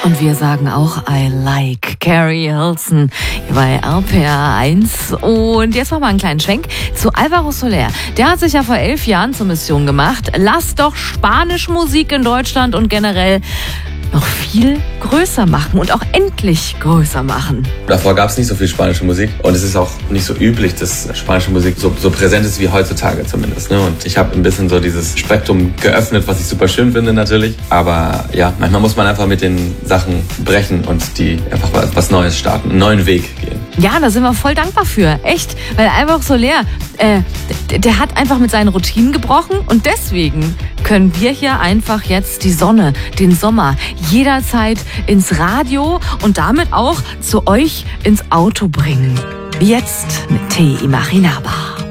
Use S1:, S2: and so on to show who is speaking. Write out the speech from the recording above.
S1: Und wir sagen auch I like Carrie Hilson hier bei RPR 1. Und jetzt machen wir einen kleinen Schwenk zu Alvaro Soler. Der hat sich ja vor 11 Jahren zur Mission gemacht. Lass doch Spanisch Musik in Deutschland und generell noch viel größer machen und auch endlich größer machen.
S2: Davor gab es nicht so viel spanische Musik und es ist auch nicht so üblich, dass spanische Musik so präsent ist wie heutzutage zumindest. Ne? Und ich habe ein bisschen so dieses Spektrum geöffnet, was ich super schön finde natürlich. Aber ja, manchmal muss man einfach mit den Sachen brechen und die einfach was Neues starten, einen neuen Weg gehen.
S1: Ja, da sind wir voll dankbar für. Echt. Weil Alvaro Soler, der hat einfach mit seinen Routinen gebrochen und deswegen können wir hier einfach jetzt die Sonne, den Sommer jederzeit ins Radio und damit auch zu euch ins Auto bringen. Jetzt mit Te Imaginaba.